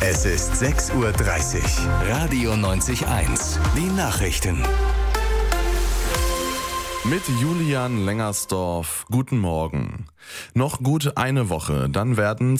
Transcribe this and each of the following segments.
Es ist 6:30 Uhr. Radio 90.1. Die Nachrichten. Mit Julian Lengersdorf. Guten Morgen. Noch gut eine Woche, dann werden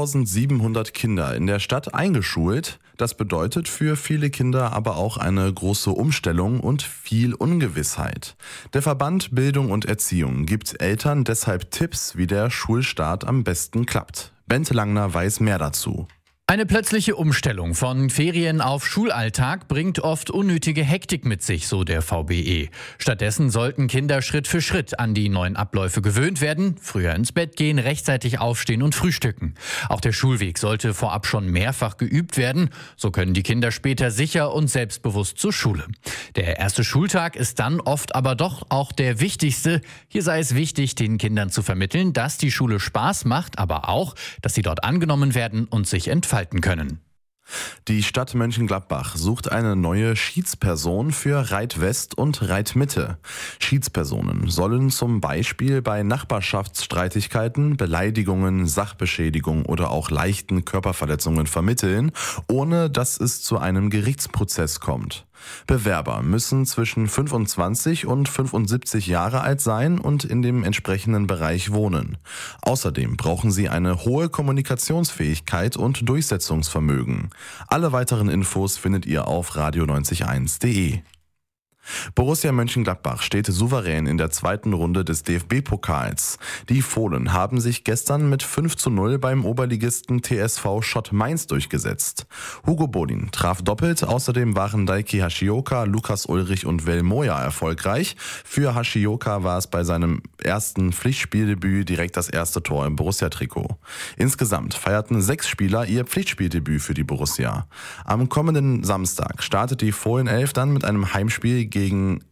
2700 Kinder in der Stadt eingeschult. Das bedeutet für viele Kinder aber auch eine große Umstellung und viel Ungewissheit. Der Verband Bildung und Erziehung gibt Eltern deshalb Tipps, wie der Schulstart am besten klappt. Bente Langner weiß mehr dazu. Eine plötzliche Umstellung von Ferien auf Schulalltag bringt oft unnötige Hektik mit sich, so der VBE. Stattdessen sollten Kinder Schritt für Schritt an die neuen Abläufe gewöhnt werden, früher ins Bett gehen, rechtzeitig aufstehen und frühstücken. Auch der Schulweg sollte vorab schon mehrfach geübt werden, so können die Kinder später sicher und selbstbewusst zur Schule. Der erste Schultag ist dann oft aber doch auch der wichtigste. Hier sei es wichtig, den Kindern zu vermitteln, dass die Schule Spaß macht, aber auch, dass sie dort angenommen werden und sich entfalten können. Die Stadt Mönchengladbach sucht eine neue Schiedsperson für Reit-West und Reit-Mitte. Schiedspersonen sollen zum Beispiel bei Nachbarschaftsstreitigkeiten, Beleidigungen, Sachbeschädigung oder auch leichten Körperverletzungen vermitteln, ohne dass es zu einem Gerichtsprozess kommt. Bewerber müssen zwischen 25 und 75 Jahre alt sein und in dem entsprechenden Bereich wohnen. Außerdem brauchen sie eine hohe Kommunikationsfähigkeit und Durchsetzungsvermögen. Alle weiteren Infos findet ihr auf radio901.de. Borussia Mönchengladbach steht souverän in der zweiten Runde des DFB-Pokals. Die Fohlen haben sich gestern mit 5:0 beim Oberligisten TSV Schott Mainz durchgesetzt. Hugo Bodin traf doppelt, außerdem waren Daiki Hashioka, Lukas Ulrich und Vel Moja erfolgreich. Für Hashioka war es bei seinem ersten Pflichtspieldebüt direkt das erste Tor im Borussia-Trikot. Insgesamt feierten 6 Spieler ihr Pflichtspieldebüt für die Borussia. Am kommenden Samstag startet die Fohlenelf dann mit einem Heimspiel gegen,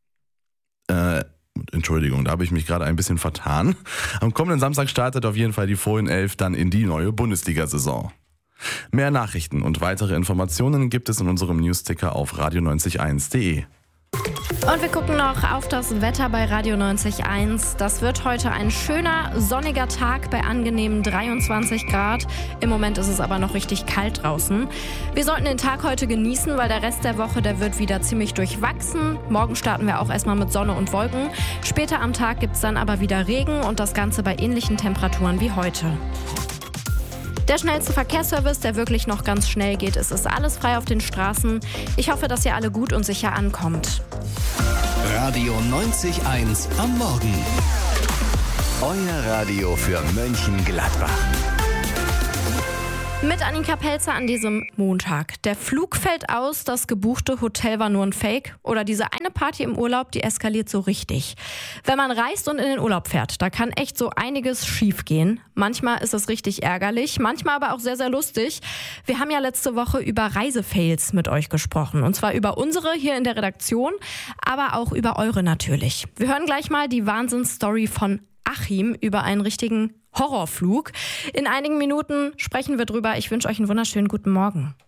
Entschuldigung, da habe ich mich gerade ein bisschen vertan. Am kommenden Samstag startet auf jeden Fall die Fohlenelf dann in die neue Bundesliga-Saison. Mehr Nachrichten und weitere Informationen gibt es in unserem Newsticker auf radio901.de. Und wir gucken noch auf das Wetter bei Radio 90.1. Das wird heute ein schöner, sonniger Tag bei angenehmen 23 Grad. Im Moment ist es aber noch richtig kalt draußen. Wir sollten den Tag heute genießen, weil der Rest der Woche, der wird wieder ziemlich durchwachsen. Morgen starten wir auch erstmal mit Sonne und Wolken. Später am Tag gibt es dann aber wieder Regen und das Ganze bei ähnlichen Temperaturen wie heute. Der schnellste Verkehrsservice, der wirklich noch ganz schnell geht. Es ist alles frei auf den Straßen. Ich hoffe, dass ihr alle gut und sicher ankommt. Radio 90.1 am Morgen. Euer Radio für Mönchengladbach. Mit Annika Pelzer an diesem Montag. Der Flug fällt aus, das gebuchte Hotel war nur ein Fake oder diese eine Party im Urlaub, die eskaliert so richtig. Wenn man reist und in den Urlaub fährt, da kann echt so einiges schief gehen. Manchmal ist es richtig ärgerlich, manchmal aber auch sehr, sehr lustig. Wir haben ja letzte Woche über Reisefails mit euch gesprochen und zwar über unsere hier in der Redaktion, aber auch über eure natürlich. Wir hören gleich mal die Wahnsinnsstory von Achim über einen richtigen Horrorflug. In einigen Minuten sprechen wir drüber. Ich wünsche euch einen wunderschönen guten Morgen.